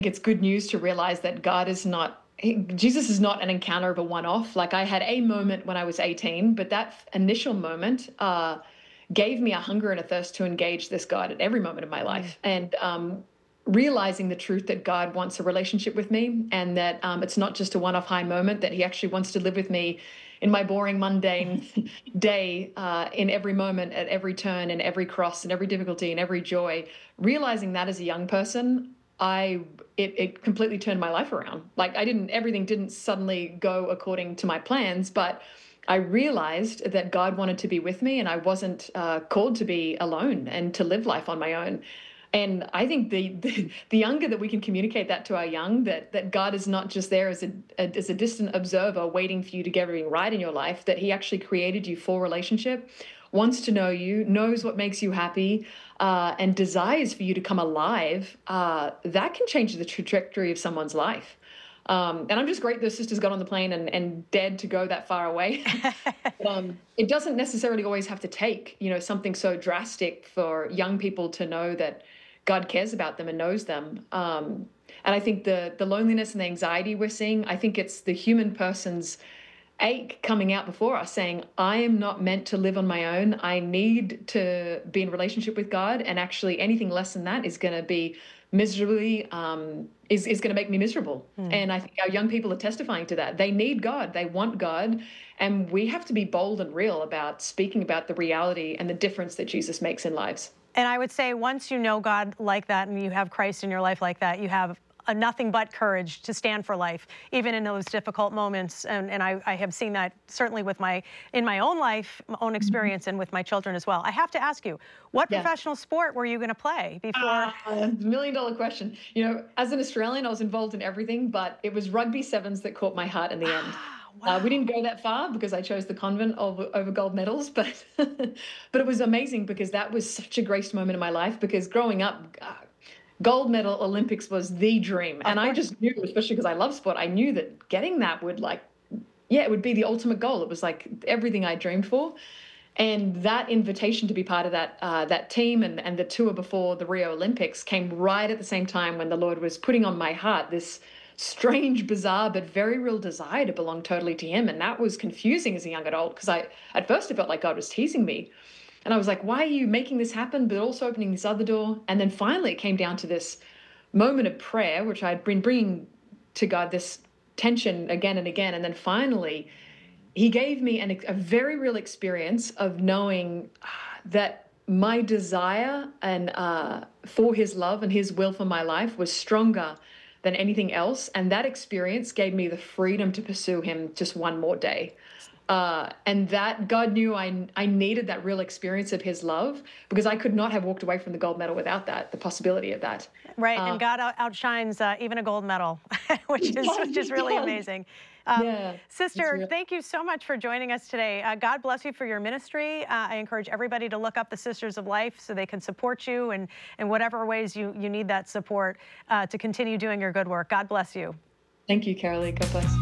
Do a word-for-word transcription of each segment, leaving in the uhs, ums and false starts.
It's good news to realize that God is not, Jesus is not an encounter of a one-off. Like I had a moment when I was eighteen, but that initial moment uh, gave me a hunger and a thirst to engage this God at every moment of my life. Mm. And um, realizing the truth that God wants a relationship with me, and that um, it's not just a one-off high moment, that he actually wants to live with me in my boring, mundane day, uh, in every moment, at every turn, in every cross, in every difficulty, in every joy. Realizing that as a young person, I it, it completely turned my life around. Like I didn't, everything didn't suddenly go according to my plans, but I realized that God wanted to be with me, and I wasn't uh, called to be alone and to live life on my own. And I think the, the the younger that we can communicate that to our young, that that God is not just there as a, a as a distant observer waiting for you to get everything right in your life, that he actually created you for relationship, wants to know you, knows what makes you happy, uh, and desires for you to come alive, uh, that can change the trajectory of someone's life. Um, and I'm just great those sisters got on the plane and, and dared to go that far away. But, um, it doesn't necessarily always have to take, you know, something so drastic for young people to know that God cares about them and knows them. Um, and I think the the loneliness and the anxiety we're seeing, I think it's the human person's ache coming out before us saying, I am not meant to live on my own. I need to be in relationship with God. And actually anything less than that is going to be miserably, um, is, is going to make me miserable. Mm. And I think our young people are testifying to that. They need God. They want God. And we have to be bold and real about speaking about the reality and the difference that Jesus makes in lives. And I would say once you know God like that and you have Christ in your life like that, you have a nothing but courage to stand for life, even in those difficult moments. And, and I, I have seen that certainly with my, in my own life, my own experience, and with my children as well. I have to ask you, what yeah. professional sport were you going to play before? Uh, million dollar question. You know, as an Australian, I was involved in everything, but it was rugby sevens that caught my heart in the end. Wow. Uh, we didn't go that far because I chose the convent over, over gold medals, but but it was amazing because that was such a grace moment in my life, because growing up, uh, gold medal Olympics was the dream. And I just knew, especially because I love sport, I knew that getting that would like, yeah, it would be the ultimate goal. It was like everything I dreamed for. And that invitation to be part of that uh, that team and, and the tour before the Rio Olympics came right at the same time when the Lord was putting on my heart this strange, bizarre, but very real desire to belong totally to him. And that was confusing as a young adult, because I, at first it felt like God was teasing me. And I was like, why are you making this happen, but also opening this other door? And then finally it came down to this moment of prayer, which I'd been bringing to God, this tension again and again. And then finally, he gave me an, a very real experience of knowing that my desire and uh, for his love and his will for my life was stronger than anything else. And that experience gave me the freedom to pursue him just one more day. Uh, and that God knew I, I needed that real experience of his love, because I could not have walked away from the gold medal without that, the possibility of that. Right, uh, uh, and God out outshines uh, even a gold medal, which is, which is really amazing. Um, yeah, Sister, thank you so much for joining us today. Uh, God bless you for your ministry. Uh, I encourage everybody to look up the Sisters of Life so they can support you and in whatever ways you, you need that support uh, to continue doing your good work. God bless you. Thank you, Carolee. God bless.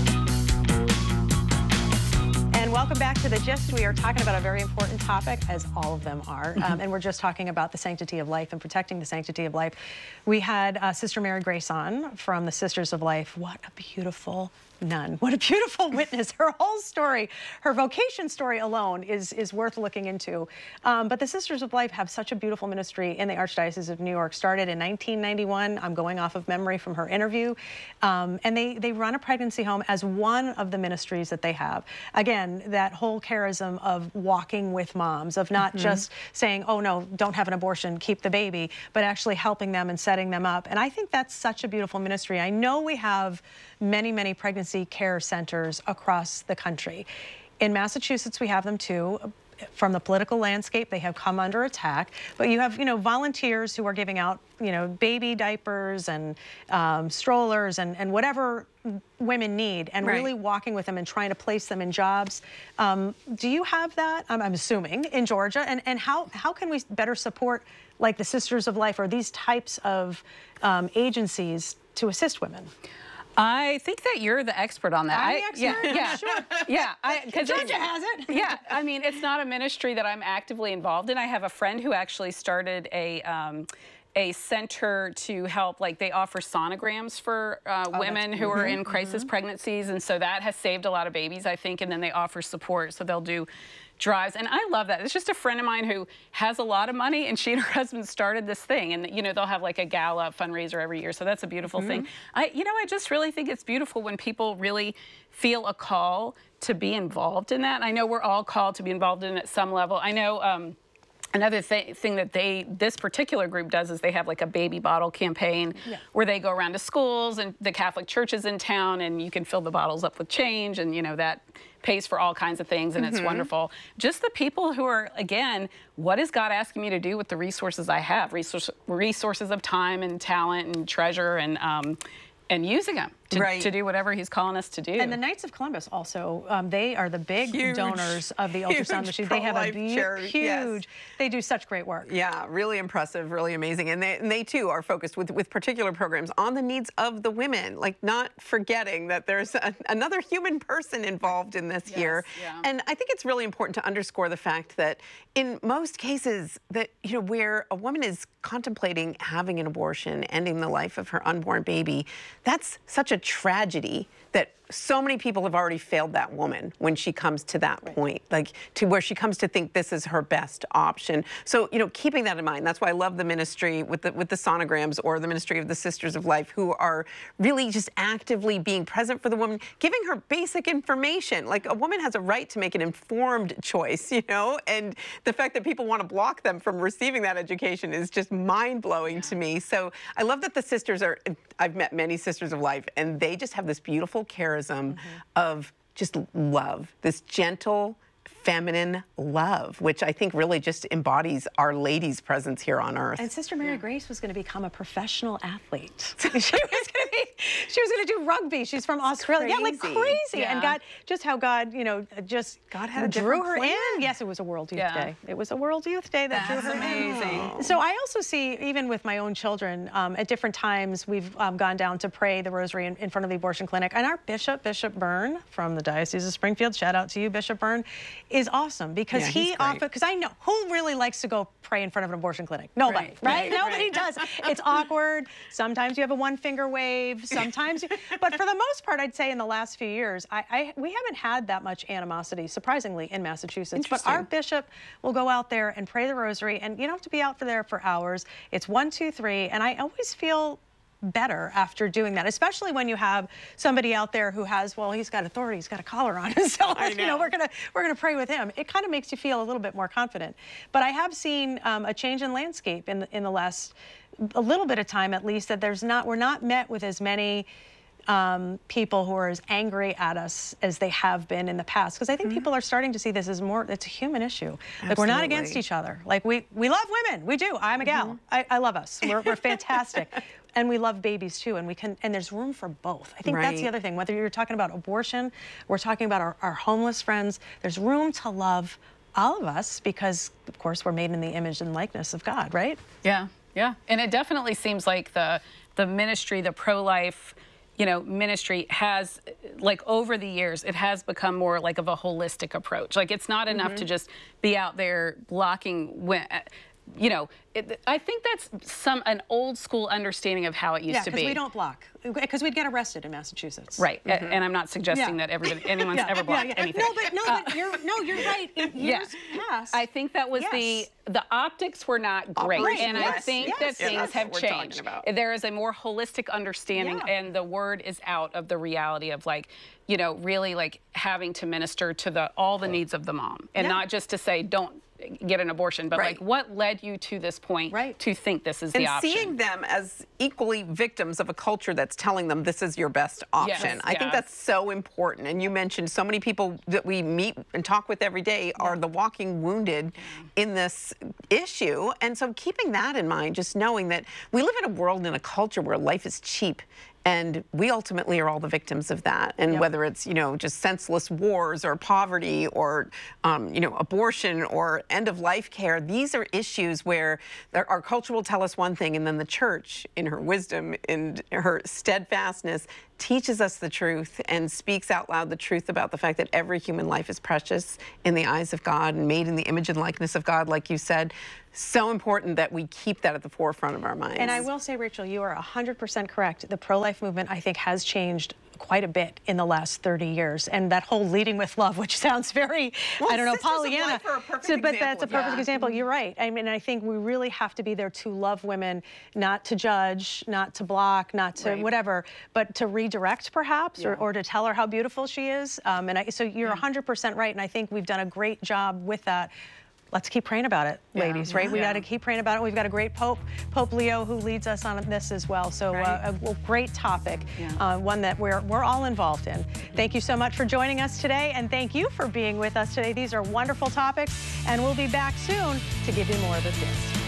And welcome back to The Gist. We are talking about a very important topic, as all of them are, um, and we're just talking about the sanctity of life and protecting the sanctity of life. We had uh, Sister Mary Grace on from the Sisters of Life. What a beautiful nun. What a beautiful witness. Her whole story, her vocation story alone is, is worth looking into. Um, but the Sisters of Life have such a beautiful ministry in the Archdiocese of New York. Started in nineteen ninety-one. I'm going off of memory from her interview. Um, and they, they run a pregnancy home as one of the ministries that they have. Again, that whole charism of walking with moms, of not mm-hmm. just saying, oh no, don't have an abortion, keep the baby, but actually helping them and setting them up. And I think that's such a beautiful ministry. I know we have many, many pregnancy care centers across the country. In Massachusetts, we have them too. From the political landscape, they have come under attack. But you have, you know, volunteers who are giving out, you know, baby diapers and um, strollers and, and whatever women need, and right. really walking with them and trying to place them in jobs. Um, do you have that? I'm, I'm assuming in Georgia. And, and how, how can we better support like the Sisters of Life or these types of um, agencies to assist women? I think that you're the expert on that. I'm I, the expert? Yeah, yeah, sure. Yeah, because Georgia has it. Yeah, I mean, it's not a ministry that I'm actively involved in. I have a friend who actually started a um, a center to help, like they offer sonograms for uh, Oh, women who are in crisis mm-hmm. pregnancies, and so that has saved a lot of babies, I think, and then they offer support, so they'll do drives, and I love that. It's just a friend of mine who has a lot of money, and she and her husband started this thing, and you know they'll have like a gala fundraiser every year, so that's a beautiful mm-hmm. thing. I, you know, I just really think it's beautiful when people really feel a call to be involved in that. I know we're all called to be involved in it at some level. I know. Um, Another th thing that they, this particular group does is they have like a baby bottle campaign yeah. where they go around to schools and the Catholic churches in town, and you can fill the bottles up with change, and you know that pays for all kinds of things, and mm-hmm. it's wonderful. Just the people who are, again, what is God asking me to do with the resources I have? Resource, resources of time and talent and treasure, and um, and using them to, right. to do whatever he's calling us to do. And the Knights of Columbus also, um, they are the big huge, donors of the ultrasound machine. They have a huge, huge, yes. they do such great work. Yeah, really impressive, really amazing. And they, and they too are focused with, with particular programs on the needs of the women, like not forgetting that there's a, another human person involved in this yes, here. Yeah. And I think it's really important to underscore the fact that in most cases that, you know, where a woman is contemplating having an abortion, ending the life of her unborn baby, that's such a tragedy that so many people have already failed that woman when she comes to that right. point, like to where she comes to think this is her best option. So, you know, keeping that in mind, that's why I love the ministry with the, with the sonograms, or the ministry of the Sisters of Life, who are really just actively being present for the woman, giving her basic information. Like, a woman has a right to make an informed choice, you know, and the fact that people want to block them from receiving that education is just mind-blowing yeah. to me. So I love that the sisters are, I've met many Sisters of Life, and they just have this beautiful charism mm-hmm. of just love, this gentle, feminine love, which I think really just embodies Our Lady's presence here on earth. And Sister Mary yeah. Grace was going to become a professional athlete. she was going to be, she was going to do rugby. She's from Australia. Crazy. Yeah, like crazy. Yeah. And God, just how God, you know, just God had drew her plan. in. Yes, it was a World Youth yeah. Day. It was a World Youth Day that That's drew her amazing. in. So I also see, even with my own children, um, at different times we've um, gone down to pray the Rosary in, in front of the abortion clinic, and our bishop, Bishop Byrne from the Diocese of Springfield, shout out to you, Bishop Byrne, is awesome because yeah, he often, because I know who really likes to go pray in front of an abortion clinic. Nobody, right? right? right Nobody right. does. It's awkward. Sometimes you have a one finger wave. Sometimes, you, but for the most part, I'd say in the last few years, I, I we haven't had that much animosity, surprisingly, in Massachusetts. But our bishop will go out there and pray the Rosary, and you don't have to be out for there for hours. It's one, two, three, and I always feel better after doing that, especially when you have somebody out there who has, well, he's got authority, he's got a collar on, so know. you know we're gonna we're gonna pray with him. It kind of makes you feel a little bit more confident. But I have seen um, a change in landscape in in the last a little bit of time, at least, that there's not we're not met with as many um, people who are as angry at us as they have been in the past, because I think mm-hmm. people are starting to see this as more, it's a human issue. Absolutely. Like, we're not against each other. Like, we we love women, we do. I'm a gal. Mm-hmm. I, I love us. We're, we're fantastic. And we love babies too, and we can, and there's room for both. I think right. that's the other thing. Whether you're talking about abortion, we're talking about our, our homeless friends, there's room to love all of us, because of course we're made in the image and likeness of God, right? Yeah, yeah. And it definitely seems like the the ministry, the pro-life, you know, ministry has, like, over the years, it has become more like of a holistic approach. Like, it's not enough mm-hmm. to just be out there blocking when, you know, it, I think that's some an old school understanding of how it used yeah, to be. Yeah, because we don't block. Because we'd get arrested in Massachusetts. Right, mm-hmm. and I'm not suggesting yeah. that everybody, anyone's yeah. ever blocked yeah, yeah. anything. No, but no, uh, but you're no, you're right. In years yeah. past, I think that was yes. the the optics were not great, Operation. and yes. I think yes. that yes. things yeah, have changed. There is a more holistic understanding, yeah. and the word is out of the reality of, like, you know, really like having to minister to the all the needs of the mom, and yeah. not just to say don't get an abortion, but right. like, what led you to this point right. to think this is and the option? And seeing them as equally victims of a culture that's telling them this is your best option. Yes, I yeah. think that's so important. And you mentioned so many people that we meet and talk with every day yeah. are the walking wounded yeah. in this issue. And so keeping that in mind, just knowing that we live in a world and a culture where life is cheap, and we ultimately are all the victims of that. And yep. whether it's, you know, just senseless wars or poverty or, um, you know, abortion or end-of-life care, these are issues where there, our culture will tell us one thing, and then the church, in her wisdom and her steadfastness, teaches us the truth and speaks out loud the truth about the fact that every human life is precious in the eyes of God and made in the image and likeness of God, like you said. So important that we keep that at the forefront of our minds. And I will say, Rachel, you are one hundred percent correct. The pro-life movement, I think, has changed quite a bit in the last thirty years. And that whole leading with love, which sounds very, well, I don't know, Sisters of Pollyanna. Life are a perfect So, but example that's a of perfect that. example. You're right. I mean, I think we really have to be there to love women, not to judge, not to block, not to Right. whatever, but to redirect perhaps, Yeah. or, or to tell her how beautiful she is. Um, and I, so you're one hundred percent right. And I think we've done a great job with that. Let's keep praying about it, Yeah. ladies, right? We Yeah. got to keep praying about it. We've got a great Pope, Pope Leo, who leads us on this as well. So Right. uh, a, a great topic, Yeah. uh, one that we're, we're all involved in. Thank you so much for joining us today, and thank you for being with us today. These are wonderful topics, and we'll be back soon to give you more of the gist.